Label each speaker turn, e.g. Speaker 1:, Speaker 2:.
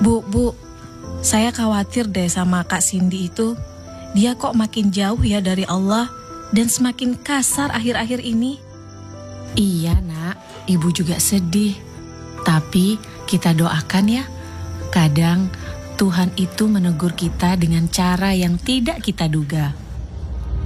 Speaker 1: Bu, saya khawatir deh sama Kak Cindy itu. Dia kok makin jauh ya dari Allah dan semakin kasar akhir-akhir ini.
Speaker 2: Iya nak, ibu juga sedih. Tapi kita doakan ya. Kadang Tuhan itu menegur kita dengan cara yang tidak kita duga.